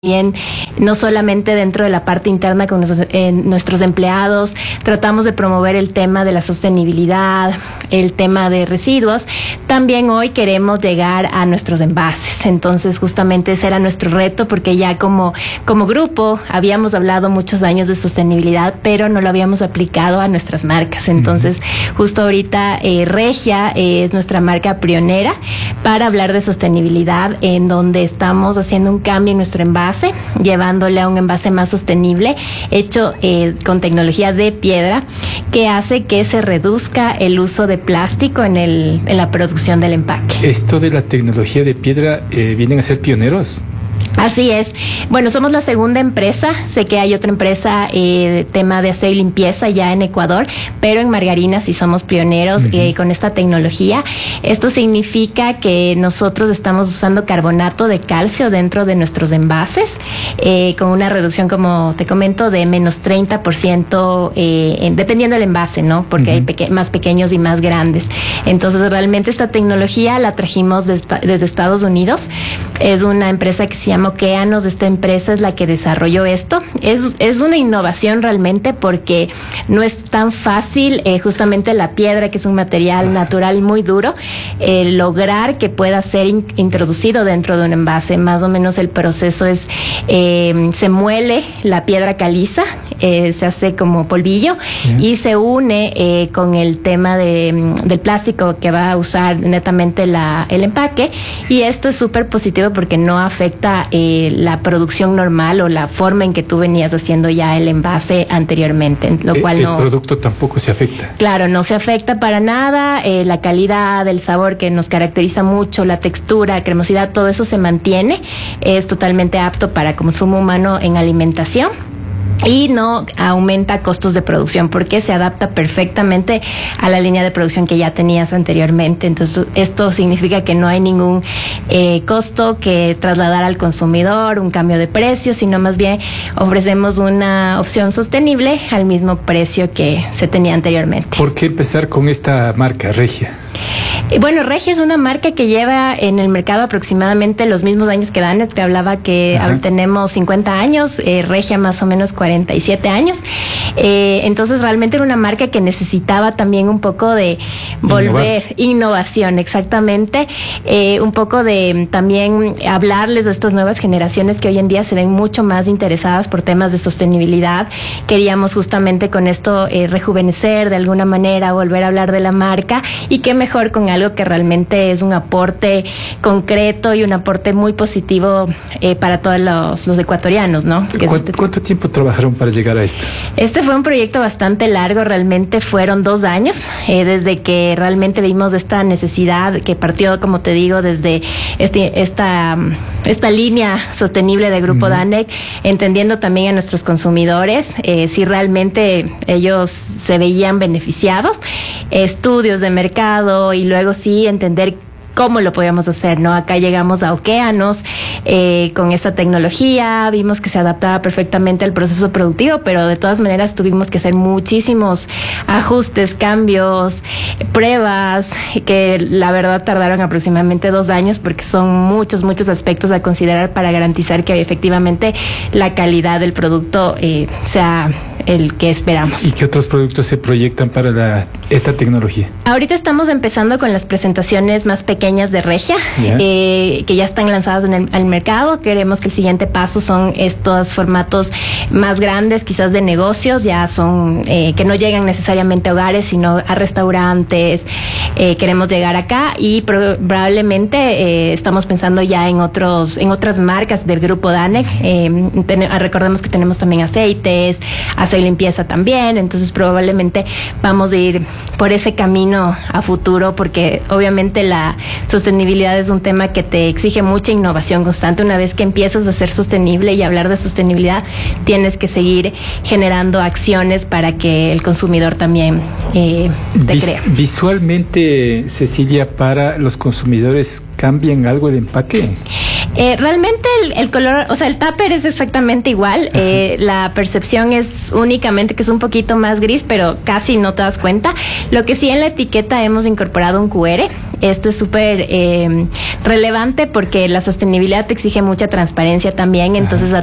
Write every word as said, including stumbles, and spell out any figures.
Bien, no solamente dentro de la parte interna con nuestros, eh, nuestros empleados, tratamos de promover el tema de la sostenibilidad, el tema de residuos. También hoy queremos llegar a nuestros envases. Entonces, justamente ese era nuestro reto, porque ya como, como grupo habíamos hablado muchos años de sostenibilidad, pero no lo habíamos aplicado a nuestras marcas. Entonces, justo ahorita eh, Regia eh, es nuestra marca pionera para hablar de sostenibilidad, en donde estamos haciendo un cambio en nuestro envase, llevándole a un envase más sostenible, hecho eh, con tecnología de piedra, que hace que se reduzca el uso de plástico en, el, en la producción del empaque. Esto de la tecnología de piedra, eh, ¿vienen a ser pioneros? Así es. Bueno, somos la segunda empresa. Sé que hay otra empresa eh, de tema de aseo y limpieza ya en Ecuador, pero en margarina sí somos pioneros uh-huh. eh, con esta tecnología. Esto significa que nosotros estamos usando carbonato de calcio dentro de nuestros envases, eh, con una reducción, como te comento, de menos treinta por ciento, eh, en, dependiendo del envase, ¿no? Porque uh-huh. hay peque- más pequeños y más grandes. Entonces, realmente esta tecnología la trajimos de esta- desde Estados Unidos. Es una empresa que se llama Okeanos. Esta empresa es la que desarrolló esto. Es, es una innovación realmente, porque no es tan fácil, eh, justamente la piedra, que es un material natural muy duro, eh, lograr que pueda ser in, introducido dentro de un envase. Más o menos el proceso es, eh, se muele la piedra caliza, eh, se hace como polvillo yeah. y se une eh, con el tema de, del plástico que va a usar netamente la, el empaque, y esto es súper positivo porque no afecta Eh, la producción normal o la forma en que tú venías haciendo ya el envase anteriormente, lo cual el, no... El producto tampoco se afecta. Claro, no se afecta para nada, eh, la calidad del sabor que nos caracteriza mucho, la textura, cremosidad, todo eso se mantiene, es totalmente apto para consumo humano en alimentación. Y no aumenta costos de producción, porque se adapta perfectamente a la línea de producción que ya tenías anteriormente. Entonces, esto significa que no hay ningún eh, costo que trasladar al consumidor, un cambio de precio, sino más bien ofrecemos una opción sostenible al mismo precio que se tenía anteriormente. ¿Por qué empezar con esta marca, Regia? Bueno, Regia es una marca que lleva en el mercado aproximadamente los mismos años que Danet. Te hablaba que ahora tenemos cincuenta años, eh, Regia más o menos cuarenta y siete años. Eh, entonces, realmente era una marca que necesitaba también un poco de volver, Innovas. innovación, exactamente. Eh, un poco de también hablarles de estas nuevas generaciones que hoy en día se ven mucho más interesadas por temas de sostenibilidad. Queríamos justamente con esto eh, rejuvenecer de alguna manera, volver a hablar de la marca, y qué mejor con algo que realmente es un aporte concreto y un aporte muy positivo eh, para todos los, los ecuatorianos, ¿no? ¿Cuánto, este... ¿Cuánto tiempo trabajaron para llegar a esto? Este fue un proyecto bastante largo, realmente fueron dos años, eh, desde que realmente vimos esta necesidad que partió, como te digo, desde este, esta, esta línea sostenible de Grupo uh-huh. Danec, entendiendo también a nuestros consumidores, eh, si realmente ellos se veían beneficiados, estudios de mercado, y luego sí entender cómo lo podíamos hacer, ¿no? Acá llegamos a Okeanos eh, con esta tecnología, vimos que se adaptaba perfectamente al proceso productivo, pero de todas maneras tuvimos que hacer muchísimos ajustes, cambios, pruebas, que la verdad tardaron aproximadamente dos años, porque son muchos, muchos aspectos a considerar para garantizar que efectivamente la calidad del producto eh, sea el que esperamos. ¿Y qué otros productos se proyectan para la, esta tecnología? Ahorita estamos empezando con las presentaciones más pequeñas de Regia, yeah. eh, que ya están lanzadas en el al mercado. Queremos que el siguiente paso son estos formatos más grandes, quizás de negocios, ya son eh, que no llegan necesariamente a hogares, sino a restaurantes. Eh, queremos llegar acá, y probablemente eh, estamos pensando ya en otros, en otras marcas del Grupo Danec. Eh, ten, recordemos que tenemos también aceites, aseo y limpieza también, entonces probablemente vamos a ir por ese camino a futuro, porque obviamente la sostenibilidad es un tema que te exige mucha innovación constante. Una vez que empiezas a ser sostenible y hablar de sostenibilidad, tienes que seguir generando acciones para que el consumidor también eh, te Vis- crea. Visualmente, Cecilia, para los consumidores, cambian algo el empaque? Eh, realmente el, el color, o sea, el tupper es exactamente igual. Eh, la percepción es únicamente que es un poquito más gris, pero casi no te das cuenta. Lo que sí en la etiqueta hemos incorporado un Q R. Esto es súper eh, relevante porque la sostenibilidad te exige mucha transparencia también. Entonces,